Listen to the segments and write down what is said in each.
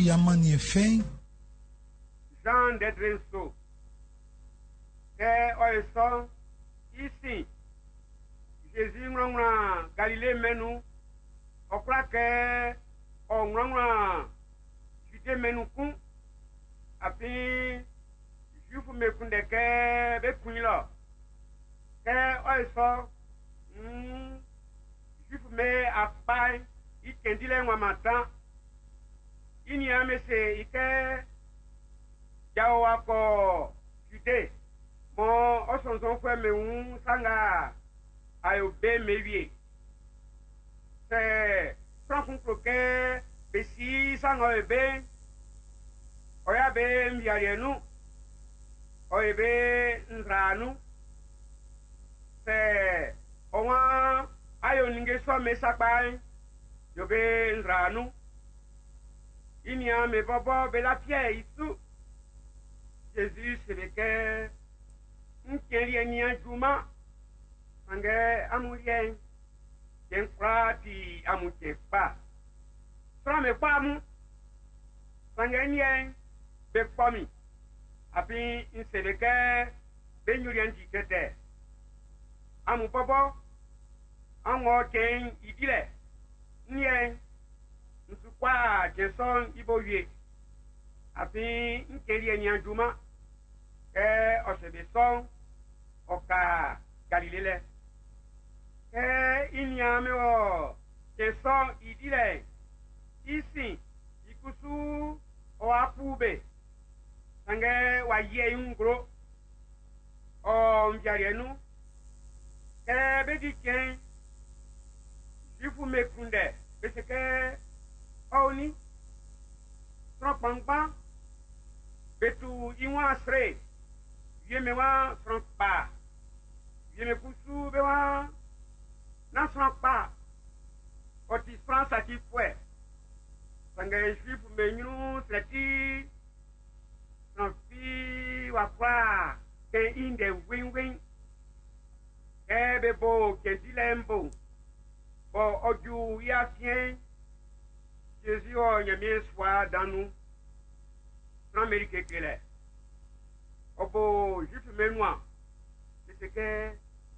Jésus a manié fin. Jean d'Edrenso. Que oeson ici. Jésus ngwa Galilée menu. Okra ke ngwa Judée menu kun. Api jufu me kunde ke be kunilo. Ke oeson jufu me apai ikendile ngwa matan. Ini amese ike jawa ko Judée. Mo osonson fwe me un sanga ayo be mewie. Se frankun kroke besi sanga ebe oya be mbiarienu oyebe nranu se owa ayo ninge so me sakpai yobe nranu ini ame bobo be la pierre isu Jésus c'est que nkeri ni ajuma sange amurien ken prati amuke pa frame pamu sange nien be pami api insebeke be nyurien dikete amu bobo anwo ken idile nien nsukwa jeson ibowie api nkeri ni ajuma osebeson oka Galilée inyame o keson idile isi ikusu o apube sange wa ye ngro o mjarienu bedi ken jifu mekunde beseke oni tropangba betu iwa asre yeme wa franpa yeme kusu be wa na franpa oti France ati fwe sange juif menyu sleti franpi wa kwa ke inde win ebe bo ke dilembo bo oju ya tien Jésus o nyame swa danu Amérique kele obo juif menwa c'est que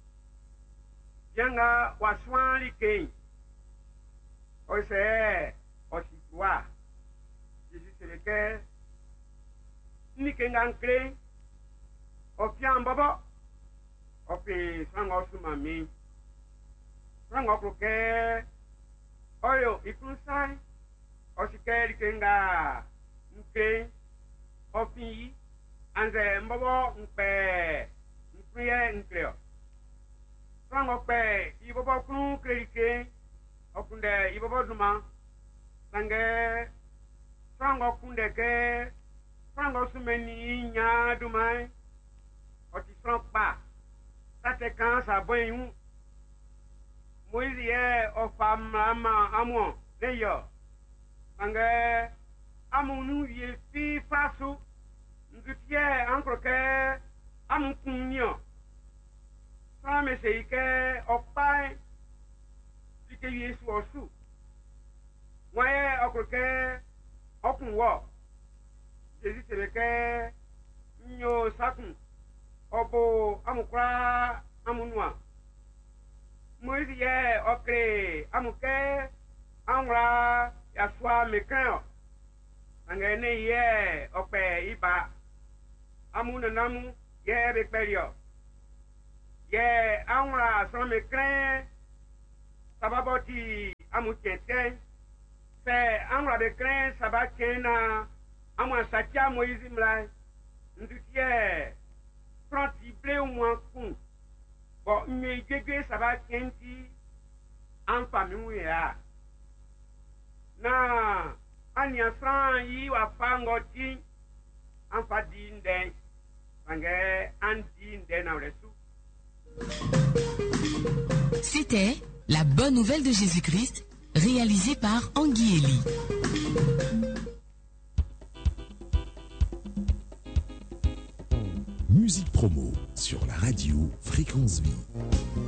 yanga waswan likei o se o sitwa Jésus c'est que ni kengan kre o pian baba o pe sango sumami sango kroke oyo ikunsai o sikeri kenga nke ofi anze mbobo mpe mpriye nkleo sango pe ibobo kun krike okunde ibobo duma sange sango kunde ke sango sumeni nya duma oti sanpa sate kan sa boyun Moïse ye ofama amo leyo sange amunu ye fi fasu ndutie ankroke amunkunyo same seike opai dike Yesu osu waye okroke okunwo Jésus sebeke nyo sakun obo amukra amunwa Moïse ye okre amuke angra yaswa mekan angene ye ope iba amuna namu ye beperio ye angra so mekan sababoti amukete se angra bekren sabakena amwa satia Moïse mla ndutie pranti ble ou moins kun bon nye gege sabakenti en famille ya na anya san yi wa fangoti en fadinde sange andinde na resu. C'était La Bonne Nouvelle de Jésus-Christ, réalisée par Anguieli. Musique promo sur la radio Fréquence Vie.